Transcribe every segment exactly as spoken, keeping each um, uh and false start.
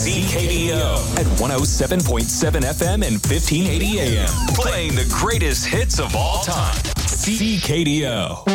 C K D O at one oh seven point seven F M and fifteen eighty A M. Playing the greatest hits of all time. C K D O.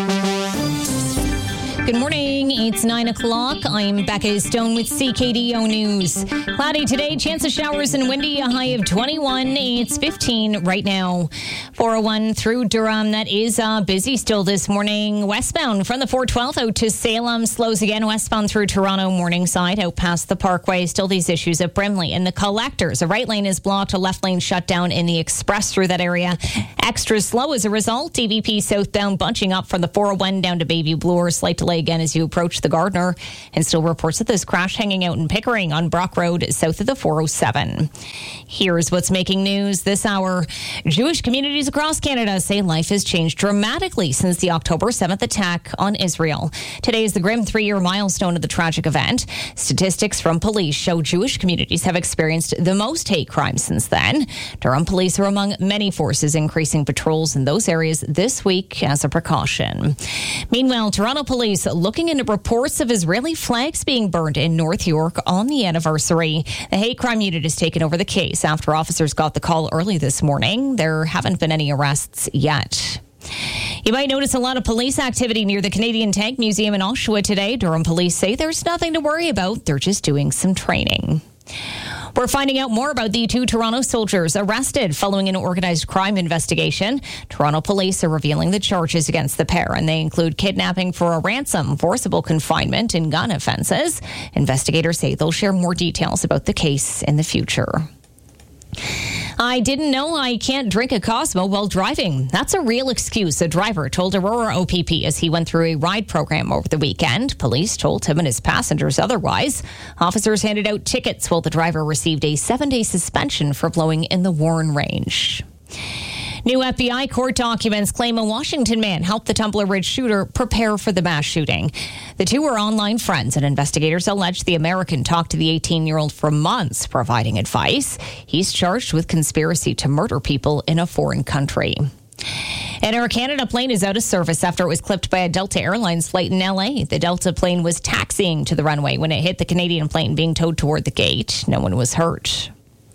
Good morning. It's nine o'clock. I'm Becca Stone with C K D O News. Cloudy today, chance of showers and windy, a high of twenty-one. It's fifteen right now. four oh one through Durham. That is uh, busy still this morning. Westbound from the four twelve out to Salem. Slows again westbound through Toronto Morningside out past the Parkway. Still these issues at Brimley. And the collectors. A right lane is blocked. A left lane shut down in the express through that area. Extra slow as a result. D V P southbound bunching up from the four oh one down to Bayview Bloor. Slight delay again as you approach the Gardner, and still reports of this crash hanging out in Pickering on Brock Road south of the four oh seven. Here's what's making news this hour. Jewish communities across Canada say life has changed dramatically since the October seventh attack on Israel. Today is the grim three-year milestone of the tragic event. Statistics from police show Jewish communities have experienced the most hate crimes since then. Durham police are among many forces increasing patrols in those areas this week as a precaution. Meanwhile, Toronto police looking into reports of Israeli flags being burned in North York on the anniversary. The hate crime unit has taken over the case after officers got the call early this morning. There haven't been any arrests yet. You might notice a lot of police activity near the Canadian Tank Museum in Oshawa today. Durham police say there's nothing to worry about. They're just doing some training. We're finding out more about the two Toronto soldiers arrested following an organized crime investigation. Toronto police are revealing the charges against the pair, and they include kidnapping for a ransom, forcible confinement, and gun offenses. Investigators say they'll share more details about the case in the future. I didn't know I can't drink a Cosmo while driving. That's a real excuse, a driver told Aurora O P P as he went through a ride program over the weekend. Police told him and his passengers otherwise. Officers handed out tickets while the driver received a seven-day suspension for blowing in the Warren Range. New F B I court documents claim a Washington man helped the Tumbler Ridge shooter prepare for the mass shooting. The two were online friends, and investigators allege the American talked to the eighteen-year-old for months, providing advice. He's charged with conspiracy to murder people in a foreign country. An Air Canada plane is out of service after it was clipped by a Delta Airlines flight in L A. The Delta plane was taxiing to the runway when it hit the Canadian plane being towed toward the gate. No one was hurt.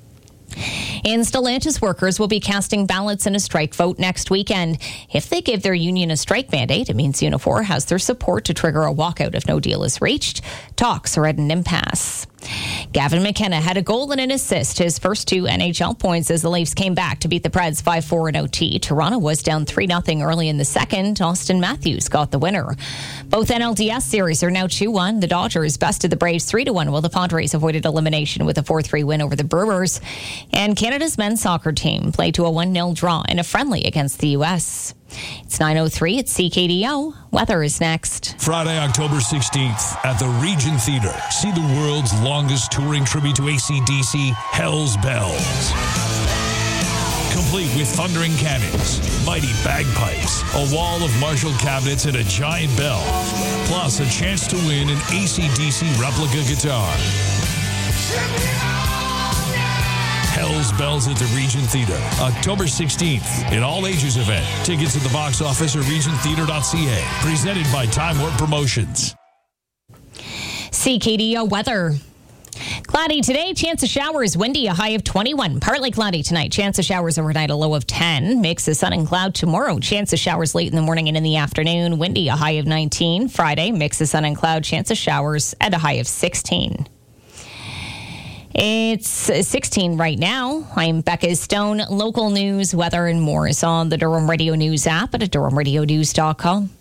And Stellantis workers will be casting ballots in a strike vote next weekend. If they give their union a strike mandate, it means Unifor has their support to trigger a walkout if no deal is reached. Talks are at an impasse. Gavin McKenna had a goal and an assist, his first two N H L points as the Leafs came back to beat the Preds five four in O T. Toronto was down three nothing early in the second. Austin Matthews got the winner. Both N L D S series are now two one. The Dodgers bested the Braves three to one, while the Padres avoided elimination with a four three win over the Brewers. And Canada's men's soccer team played to a one nil draw in a friendly against the U S It's nine oh three at C K D O. Weather is next. Friday, October sixteenth at the Regent Theatre. See the world's longest touring tribute to A C D C, Hell's Bells. Complete with thundering cannons, mighty bagpipes, a wall of Marshall cabinets, and a giant bell. Plus a chance to win an A C D C replica guitar. Hell's Bells at the Regent Theatre, October sixteenth, an all-ages event. Tickets at the box office or regent theatre dot c a. Presented by Time Warp Promotions. C K D O weather. Cloudy today, chance of showers, windy, a high of twenty-one. Partly cloudy tonight, chance of showers overnight, a low of ten. Mix of sun and cloud tomorrow, chance of showers late in the morning and in the afternoon. Windy, a high of nineteen. Friday, mix of sun and cloud, chance of showers at a high of sixteen. It's sixteen right now. I'm Becca Stone. Local news, weather, and more is on the Durham Radio News app and at durham radio news dot com.